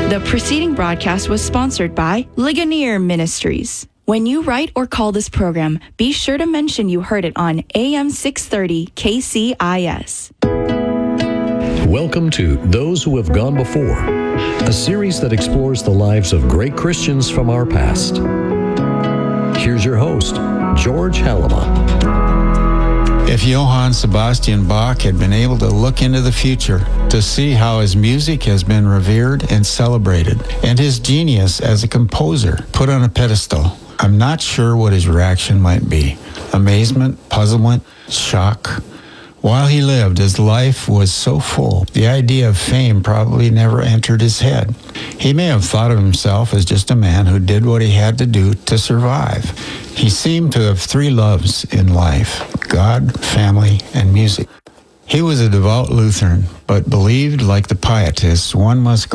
The preceding broadcast was sponsored by Ligonier Ministries. When you write or call this program, be sure to mention you heard it on AM 630 KCIS. Welcome to Those Who Have Gone Before, a series that explores the lives of great Christians from our past. Here's your host, George Halima. If Johann Sebastian Bach had been able to look into the future to see how his music has been revered and celebrated, and his genius as a composer put on a pedestal, I'm not sure what his reaction might be. Amazement, puzzlement, shock. While he lived, his life was so full, the idea of fame probably never entered his head. He may have thought of himself as just a man who did what he had to do to survive. He seemed to have three loves in life: God, family, and music. He was a devout Lutheran, but believed, like the Pietists, one must